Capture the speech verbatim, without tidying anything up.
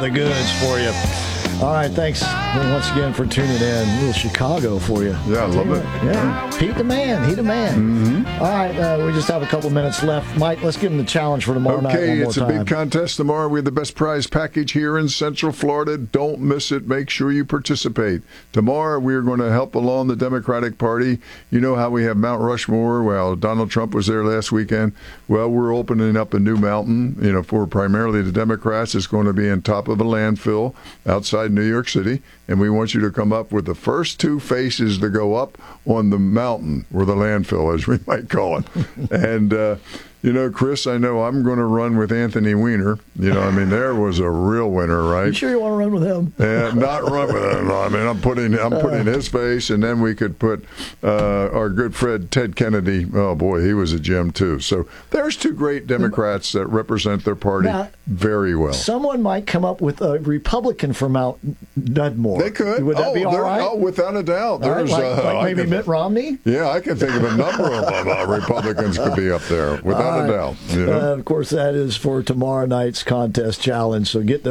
The goods for you. All right, thanks once again for tuning in. A little Chicago for you. Yeah, I love it. Yeah, Pete the man, he the man. Mm-hmm. All right, uh, we just have a couple minutes left. Mike, let's give him the challenge for tomorrow night. Okay, one more it's a time. big contest tomorrow. We have the best prize package here in Central Florida. Don't miss it. Make sure you participate. Tomorrow we are going to help along the Democratic Party. You know how we have Mount Rushmore. Well, Donald Trump was there last weekend. Well, we're opening up a new mountain, you know, for primarily the Democrats. It's going to be on top of a landfill outside New York City. And we want you to come up with the first two faces to go up on the mountain, or the landfill, as we might call it. and, uh, you know, Chris, I know I'm going to run with Anthony Weiner. You know, I mean, there was a real winner, right? You sure you want to run with him? And not run with him. I mean, I'm putting I'm putting his face, and then we could put uh, our good friend Ted Kennedy. Oh, boy, he was a gem, too. So there's two great Democrats that represent their party now, very well. Someone might come up with a Republican from Mount Dudmore. They could. Would that oh, be all right? Oh, without a doubt. All right, There's, like, uh, like maybe can, Mitt Romney? Yeah, I can think of a number of uh, Republicans could be up there, without All a right. doubt. You know? uh, of course, that is for tomorrow night's contest challenge. So get those.